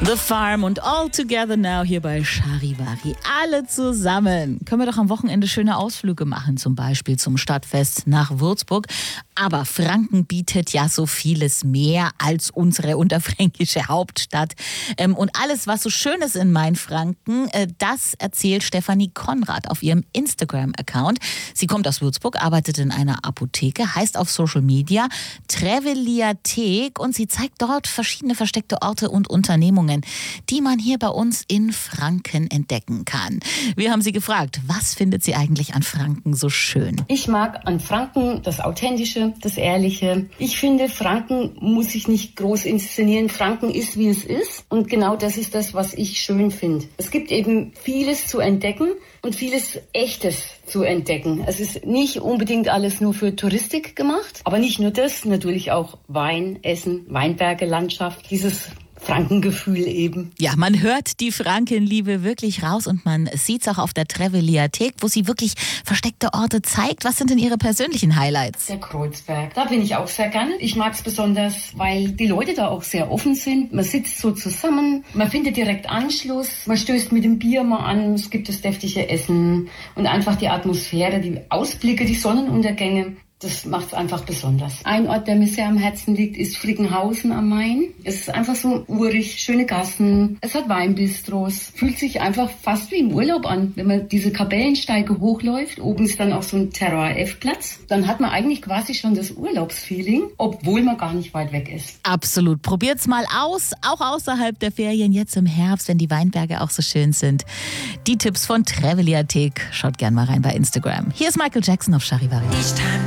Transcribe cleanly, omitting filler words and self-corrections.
The Farm und All Together Now hier bei Charivari. Alle zusammen. Können wir doch am Wochenende schöne Ausflüge machen, zum Beispiel zum Stadtfest nach Würzburg. Aber Franken bietet ja so vieles mehr als unsere unterfränkische Hauptstadt. Und alles, was so schön ist in Mainfranken, das erzählt Stefanie Konrad auf ihrem Instagram-Account. Sie kommt aus Würzburg, arbeitet in einer Apotheke, heißt auf Social Media Treveliathek und sie zeigt dort verschiedene versteckte Orte und Unternehmungen, die man hier bei uns in Franken entdecken kann. Wir haben sie gefragt, was findet sie eigentlich an Franken so schön? Ich mag an Franken das Authentische, das Ehrliche. Ich finde, Franken muss sich nicht groß inszenieren. Franken ist, wie es ist. Und genau das ist das, was ich schön finde. Es gibt eben vieles zu entdecken und vieles Echtes zu entdecken. Es ist nicht unbedingt alles nur für Touristik gemacht, aber nicht nur das, natürlich auch Wein, Essen, Weinberge, Landschaft, dieses Frankengefühl eben. Ja, man hört die Frankenliebe wirklich raus und man sieht es auch auf der Treveliathek, wo sie wirklich versteckte Orte zeigt. Was sind denn Ihre persönlichen Highlights? Der Kreuzberg, da bin ich auch sehr gern. Ich mag es besonders, weil die Leute da auch sehr offen sind. Man sitzt so zusammen, man findet direkt Anschluss, man stößt mit dem Bier mal an, es gibt das deftige Essen und einfach die Atmosphäre, die Ausblicke, die Sonnenuntergänge. Das macht es einfach besonders. Ein Ort, der mir sehr am Herzen liegt, ist Frickenhausen am Main. Es ist einfach so urig, schöne Gassen. Es hat Weinbistros. Fühlt sich einfach fast wie im Urlaub an. Wenn man diese Kapellensteige hochläuft, oben ist dann auch so ein Terror-F-Platz, dann hat man eigentlich quasi schon das Urlaubsfeeling, obwohl man gar nicht weit weg ist. Absolut. Probiert's mal aus, auch außerhalb der Ferien, jetzt im Herbst, wenn die Weinberge auch so schön sind. Die Tipps von Treveliathek. Schaut gern mal rein bei Instagram. Hier ist Michael Jackson auf Charivari.